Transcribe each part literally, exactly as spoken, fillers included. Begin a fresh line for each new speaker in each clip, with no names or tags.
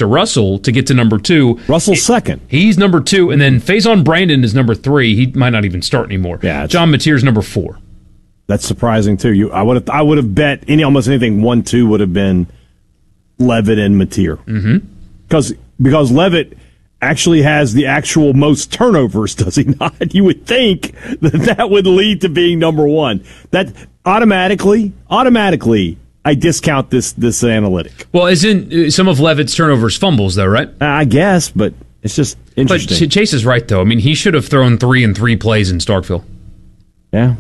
to Russell to get to number two.
Russell's it, second.
He's number two, and then Faison Brandon is number three. He might not even start anymore.
Yeah,
John Mateer's number four.
That's surprising too. You, I would have, I would have bet any almost anything one two would have been Levitt and Mateer.
Mm-hmm.
Because because Levitt actually has the actual most turnovers, does he not? You would think that that would lead to being number one. That automatically, automatically, I discount this this analytic.
Well, isn't some of Levitt's turnovers fumbles though, right?
I guess, but it's just interesting.
But Chase is right though. I mean, he should have thrown three and three plays in Starkville.
Yeah.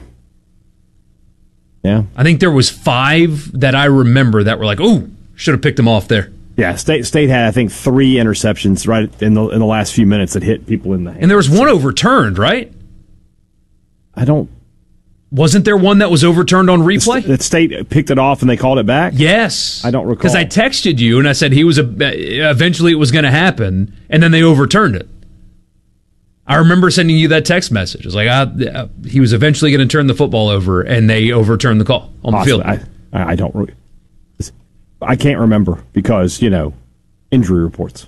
Yeah.
I think there was five that I remember that were like, ooh, should have picked him off there.
Yeah, State State had I think three interceptions right in the in the last few minutes that hit people in the hand.
And there was one overturned, right?
I don't.
Wasn't there one that was overturned on replay?
That State picked it off and they called it back?
Yes.
I don't recall.
Because I texted you and I said he was a, eventually it was going to happen, and then they overturned it. I remember sending you that text message. It was like, uh, he was eventually going to turn the football over, and they overturned the call on
Possibly.
the field.
I, I don't really. I can't remember because, you know, injury reports.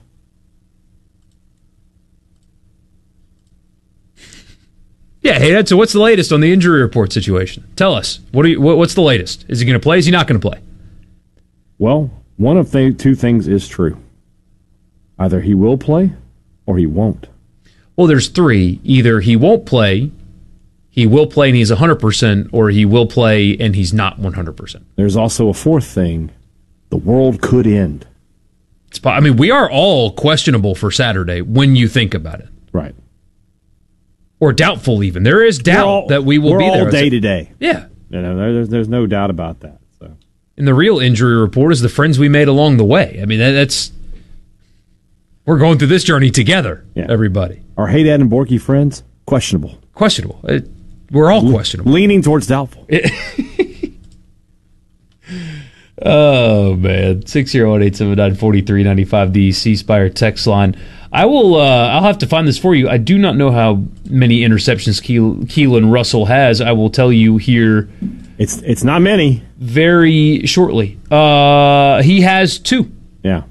Yeah, hey, Ed, so what's the latest on the injury report situation? Tell us. What are you, what, what's the latest? Is he going to play? Is he not going to play?
Well, one of the two things is true. Either he will play or he won't.
Well, there's three. Either he won't play, he will play and he's one hundred percent, or he will play and he's not one hundred percent.
There's also a fourth thing. The world could end.
It's, I mean, we are all questionable for Saturday when you think about it.
Right.
Or doubtful even. There is doubt all, that we will
we're
be there.
All day to day.
Yeah.
You know, there's, there's no doubt about that. So.
And the real injury report is the friends we made along the way. I mean, that, that's... We're going through this journey together, yeah. Everybody.
Our Hey Dad and Borky friends, questionable.
Questionable. It, we're all Le- questionable.
Leaning towards doubtful.
Oh, man. six zero one, eight seven nine, four three nine five, the C Spire text line. I will, uh, I'll have to find this for you. I do not know how many interceptions Keel, Keelan Russell has. I will tell you here.
It's it's not many.
Very shortly. Uh, he has two.
Yeah.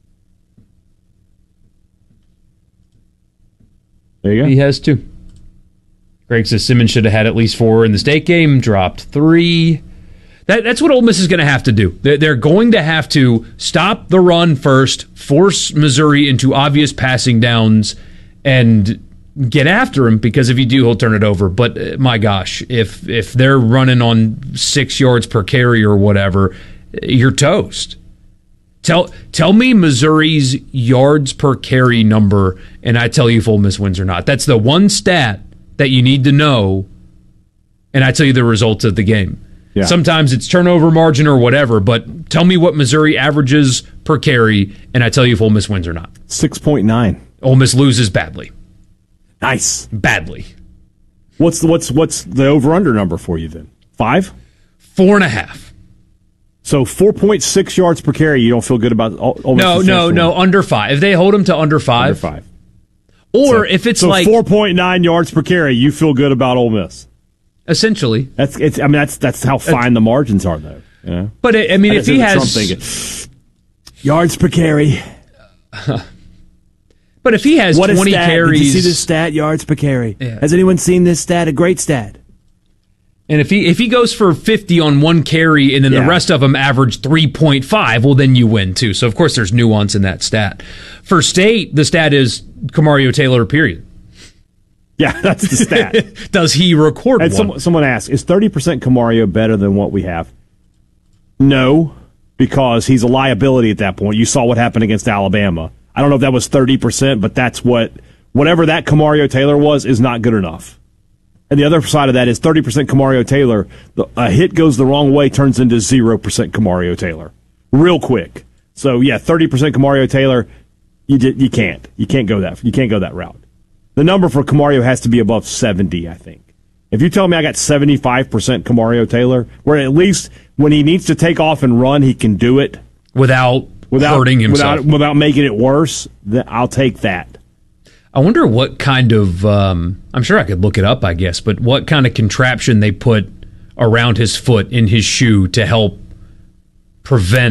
There you go.
He has two. Greg says Simmons should have had at least four in the state game, dropped three. That, that's what Ole Miss is going to have to do. They're, they're going to have to stop the run first, force Missouri into obvious passing downs, and get after him, because if you do, he'll turn it over. But uh, my gosh, if if they're running on six yards per carry or whatever, you're toast. Tell tell me Missouri's yards per carry number, and I tell you if Ole Miss wins or not. That's the one stat that you need to know, and I tell you the results of the game.
Yeah.
Sometimes it's turnover margin or whatever, but tell me what Missouri averages per carry, and I tell you if Ole Miss wins or not.
six point nine.
Ole Miss loses badly.
Nice.
Badly.
What's the, what's what's the over-under number for you then? Five?
Four and a half.
So four point six yards per carry, you don't feel good about Ole Miss?
No, no, no, under five. If they hold them to under five.
Under five.
Or
so,
if it's
so
like...
four point nine yards per carry, you feel good about Ole Miss?
Essentially.
That's it's. I mean, that's that's how fine the margins are, though. You know?
But, I mean, if he has...
Trump thinking, yards per carry.
But if he has
what
twenty
stat.
carries...
Did you see this stat? Yards per carry.
Yeah.
Has anyone seen this stat? A great stat.
And if he if he goes for fifty on one carry and then
yeah.
the rest of them average three point five, well, then you win, too. So, of course, there's nuance in that stat. For State, the stat is Kamario Taylor, period.
Yeah, that's the stat.
Does he record
and
one?
Some, someone asked, is thirty percent Kamario better than what we have? No, because he's a liability at that point. You saw what happened against Alabama. I don't know if that was thirty percent, but that's what, whatever that Kamario Taylor was, is not good enough. And the other side of that is thirty percent Kamario Taylor. The, a hit goes the wrong way, turns into zero percent Kamario Taylor. Real quick. So, yeah, thirty percent Kamario Taylor, you did, you can't. You can't go that, you can't go that route. The number for Kamario has to be above seventy, I think. If you tell me I got seventy-five percent Kamario Taylor, where at least when he needs to take off and run, he can do it.
Without,
without
hurting himself.
Without, without making it worse, then I'll take that.
I wonder what kind of, um, I'm sure I could look it up, I guess, but what kind of contraption they put around his foot in his shoe to help prevent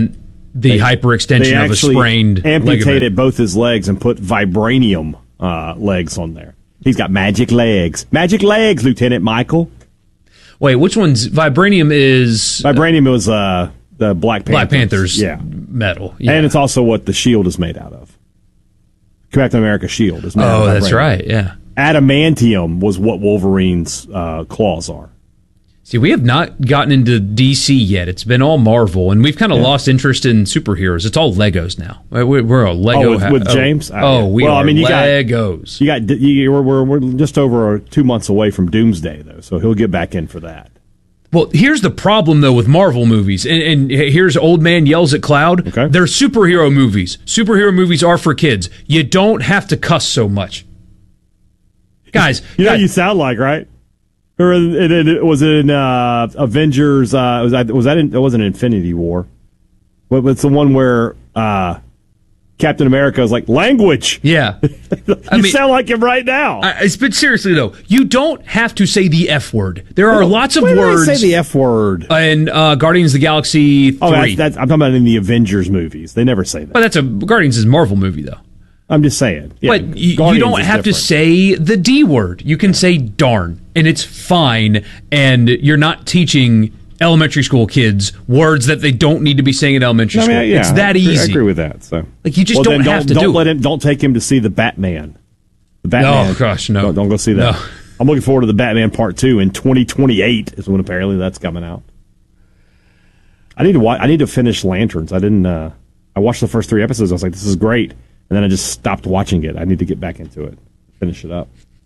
the hyperextension
they
of a sprained
amputated
ligament.
both his legs and put vibranium uh, legs on there. He's got magic legs. Magic legs, Lieutenant Michael.
Wait, which one's vibranium is?
Vibranium was uh, the Black Panthers.
Black Panthers
yeah.
metal. Yeah.
And it's also what the shield is made out of. Captain America's shield is made out
Oh,
of
that's
vibranium.
right, yeah.
Adamantium was what Wolverine's uh, claws are.
See, we have not gotten into D C yet. It's been all Marvel, and we've kind of yeah. lost interest in superheroes. It's all Legos now. We're, we're a Lego.
Oh, with, with
ha-
James?
Oh, oh we
well,
are
I mean, you
Legos.
Got, you got, you, we're, we're, we're just over two months away from Doomsday, though, so he'll get back in for that.
Well, here's the problem, though, with Marvel movies. And, and here's Old Man Yells at Cloud.
Okay.
They're superhero movies. Superhero movies are for kids. You don't have to cuss so much. Guys.
You know
guys,
what you sound like, right? Or it, it, it was in uh, Avengers. Uh, was that? Was that? In, it wasn't Infinity War. What was the one where uh, Captain America was like language?
Yeah,
you
I mean,
sound like him right now.
I, but seriously though, you don't have to say the F word. There are
oh,
lots of
when
words.
Did I say the F word
in uh, Guardians of the Galaxy three.
Oh, that's, that's, I'm talking about in the Avengers movies. They never say that.
But that's a Guardians is a Marvel movie though.
I'm just saying. Yeah,
but you, you don't have different. to say the D word. You can say darn, and it's fine, and you're not teaching elementary school kids words that they don't need to be saying in elementary
I mean,
school.
yeah,
it's that
I agree,
easy.
I agree with that. So,
like you just
well,
don't
don't
have to
don't
do
let
it.
him. Don't take him to see the Batman. The Batman.
Oh gosh, no!
Don't, don't go see that.
No.
I'm looking forward to the Batman Part Two in twenty twenty-eight. Is when apparently that's coming out. I need to watch. I need to finish Lanterns. I didn't. Uh, I watched the first three episodes. I was like, this is great. And then I just stopped watching it. I need to get back into it, finish it up.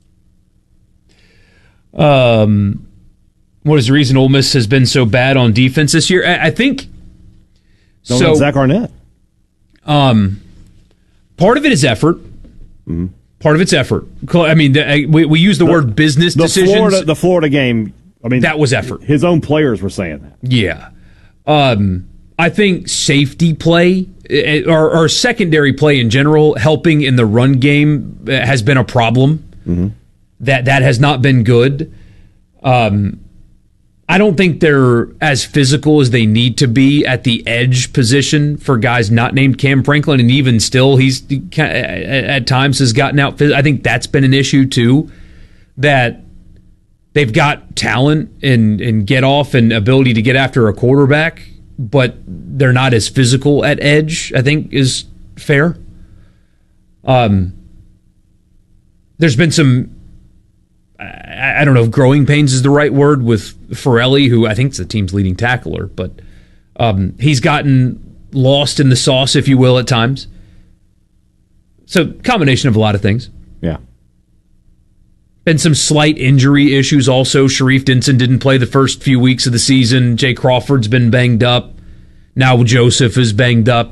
Um, what is the reason Ole Miss has been so bad on defense this year? I, I think.
Don't
so
let Zach Arnett.
Um, part of it is effort.
Mm-hmm.
Part of it's effort. I mean, the, we we use the, the word business
the
decisions.
Florida, the Florida game. I mean,
that was effort.
His own players were saying that.
Yeah. Um, I think safety play or, or secondary play in general, helping in the run game, has been a problem.
Mm-hmm.
That that has not been good. Um, I don't think they're as physical as they need to be at the edge position for guys not named Cam Franklin, and even still, he's at times has gotten out. I think that's been an issue too. That they've got talent and and get off and ability to get after a quarterback, but they're not as physical at edge, I think is fair. Um, there's been some, I, I don't know if growing pains is the right word with Farrelly, who I think is the team's leading tackler, but um, he's gotten lost in the sauce, if you will, at times. So, combination of a lot of things.
Yeah.
Been some slight injury issues also. Sharif Denson didn't play the first few weeks of the season. Jay Crawford's been banged up. Now Joseph is banged up.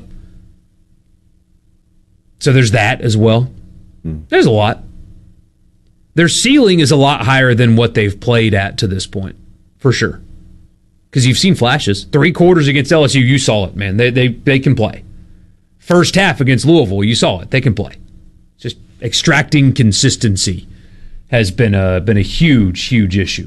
So there's that as well. Hmm. There's a lot. Their ceiling is a lot higher than what they've played at to this point, for sure. Because you've seen flashes. Three quarters against L S U, you saw it, man. They, they, they can play. First half against Louisville, you saw it. They can play. Just extracting consistency has been a been a huge, huge issue.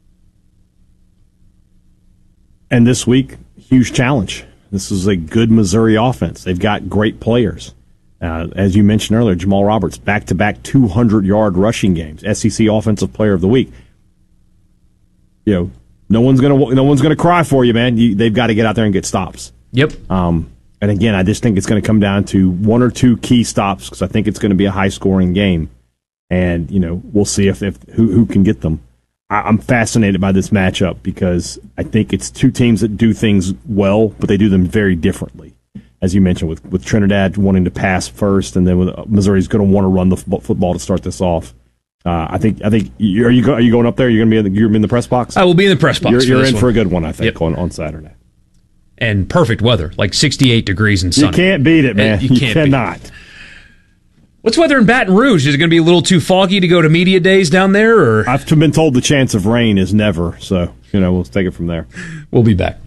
And this week, huge challenge. This is a good Missouri offense. They've got great players. Uh, as you mentioned earlier, Jamal Roberts, back-to-back two hundred yard rushing games, S E C Offensive Player of the Week. You know, no one's gonna no one's gonna cry for you, man. You, they've got to get out there and get stops.
Yep.
Um, and again, I just think it's going to come down to one or two key stops because I think it's going to be a high-scoring game. And, you know, we'll see if, if who, who can get them. I, I'm fascinated by this matchup because I think it's two teams that do things well, but they do them very differently. As you mentioned, with, with Trinidad wanting to pass first, and then with Missouri's going to want to run the f- football to start this off. Uh, I think. I think. You, are you go, are you going up there? You're going to be in the, you're gonna be in the press box.
I will be in the press box.
You're,
for
you're
this
in
one.
for a good one, I think,
yep.
on, on Saturday.
And perfect weather, like sixty-eight degrees and sunny.
You can't beat it, man.
You,
you
can't
cannot.
Beat it. What's weather in Baton Rouge? Is it going to be a little too foggy to go to media days down there? Or
I've been told the chance of rain is never. So you know, we'll take it from there.
We'll be back.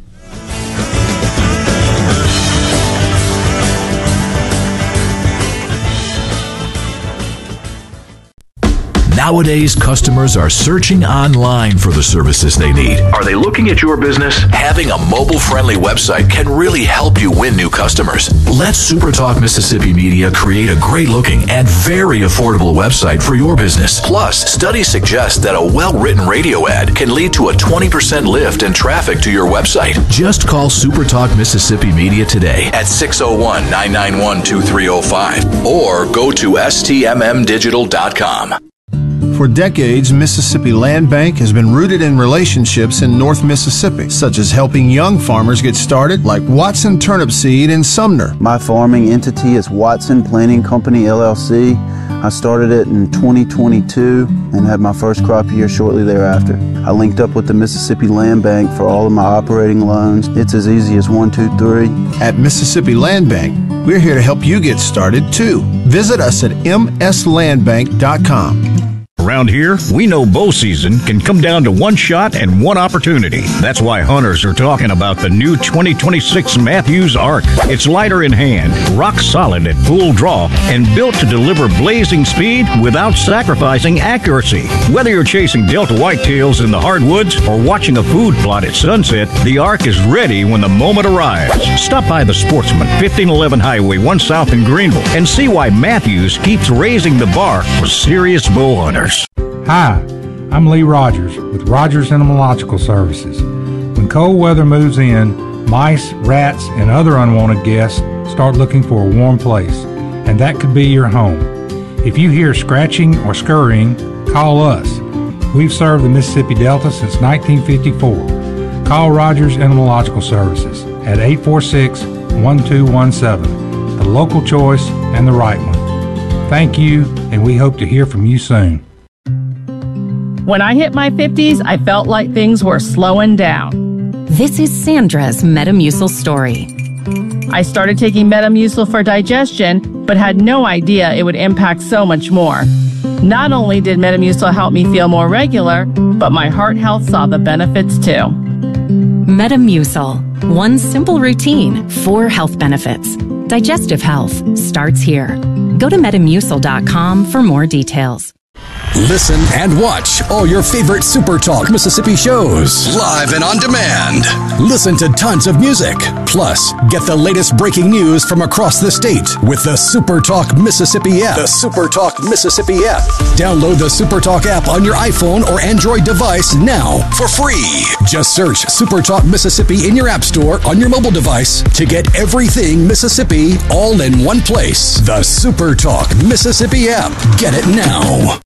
Nowadays, customers are searching online for the services they need.
Are they looking at your business?
Having a mobile-friendly website can really help you win new customers. Let SuperTalk Mississippi Media create a great-looking and very affordable website for your business. Plus, studies suggest that a well-written radio ad can lead to a twenty percent lift in traffic to your website. Just call SuperTalk Mississippi Media today at six oh one, nine nine one, two three oh five or go to S T M M digital dot com.
For decades, Mississippi Land Bank has been rooted in relationships in North Mississippi, such as helping young farmers get started, like Watson Turnip Seed in Sumner.
My farming entity is Watson Planting Company, L L C. I started it in twenty twenty-two and had my first crop year shortly thereafter. I linked up with the Mississippi Land Bank for all of my operating loans. It's as easy as one, two, three.
At Mississippi Land Bank, we're here to help you get started, too. Visit us at m s land bank dot com.
Around here, we know bow season can come down to one shot and one opportunity. That's why hunters are talking about the new twenty twenty-six Matthews Arc. It's lighter in hand, rock solid at full draw, and built to deliver blazing speed without sacrificing accuracy. Whether you're chasing Delta whitetails in the hardwoods or watching a food plot at sunset, the Arc is ready when the moment arrives. Stop by the Sportsman, fifteen eleven Highway one South in Greenville, and see why Matthews keeps raising the bar for serious bow hunters.
Hi, I'm Lee Rogers with Rogers Entomological Services. When cold weather moves in, mice, rats, and other unwanted guests start looking for a warm place, and that could be your home. If you hear scratching or scurrying, call us. We've served the Mississippi Delta since nineteen fifty-four. Call Rogers Entomological Services at eight four six, one two one seven, the local choice and the right one. Thank you, and we hope to hear from you soon.
When I hit my fifties, I felt like things were slowing down.
This is Sandra's Metamucil story.
I started taking Metamucil for digestion, but had no idea it would impact so much more. Not only did Metamucil help me feel more regular, but my heart health saw the benefits too.
Metamucil. One simple routine, four health benefits. Digestive health starts here. Go to metamucil dot com for more details.
Listen and watch all your favorite Super Talk Mississippi shows live and on demand. Listen to tons of music. Plus, get the latest breaking news from across the state with the Super Talk Mississippi app. The Super Talk Mississippi app. Download the Super Talk app on your iPhone or Android device now for free. Just search Super Talk Mississippi in your app store on your mobile device to get everything Mississippi all in one place. The Super Talk Mississippi app. Get it now.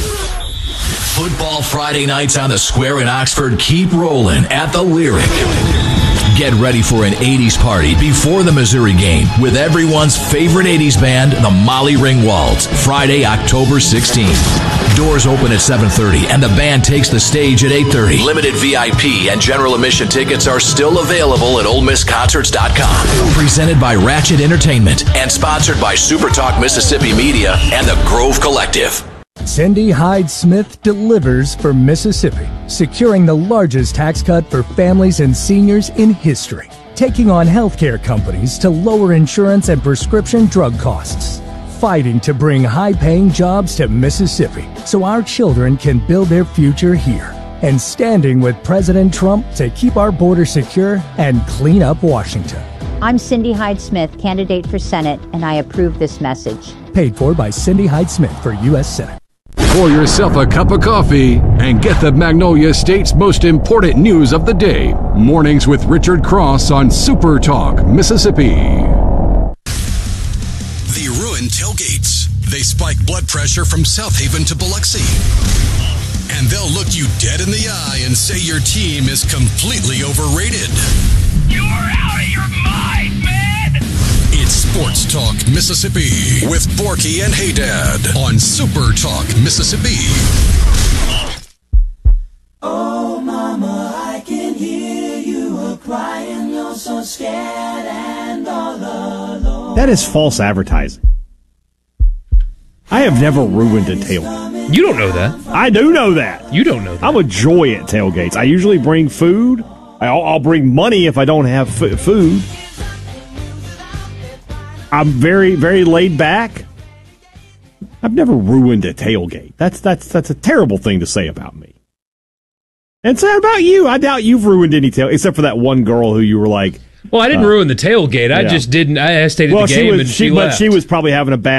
Football Friday nights on the Square in Oxford keep rolling at the Lyric. Get ready for an eighties party before the Missouri game with everyone's favorite eighties band, the Molly Ringwalds, Friday, October sixteenth. Doors open at seven thirty and the band takes the stage at eight thirty. Limited V I P and general admission tickets are still available at ole miss concerts dot com. Presented by Ratchet Entertainment and sponsored by Super Talk Mississippi Media and the Grove Collective.
Cindy Hyde-Smith delivers for Mississippi, securing the largest tax cut for families and seniors in history, taking on healthcare companies to lower insurance and prescription drug costs, fighting to bring high-paying jobs to Mississippi so our children can build their future here, and standing with President Trump to keep our border secure and clean up Washington.
I'm Cindy Hyde-Smith, candidate for Senate, and I approve this message.
Paid for by Cindy Hyde-Smith for U S Senate.
Pour yourself a cup of coffee and get the Magnolia State's most important news of the day. Mornings with Richard Cross on Super Talk Mississippi.
The ruined tailgates. They spike blood pressure from South Haven to Biloxi. And they'll look you dead in the eye and say your team is completely overrated.
You're out of your mind, man!
It's Sports Talk Mississippi with Borky and Haydad on Super Talk Mississippi.
Oh, mama, I can hear you a-crying. You're so scared and all alone.
That is false advertising. I have never ruined a tailgate.
You don't know that.
I do know that.
You don't know that.
I'm a joy at tailgates. I usually bring food. I'll, I'll bring money if I don't have f- food. I'm very, very laid back. I've never ruined a tailgate. That's that's that's a terrible thing to say about me. And say about you. I doubt you've ruined any tail, except for that one girl who you were like.
Well, I didn't
uh,
ruin the tailgate. I
yeah.
just didn't. I stayed at
well,
the game
she was,
and
she,
she
but
left.
she was probably having a bad.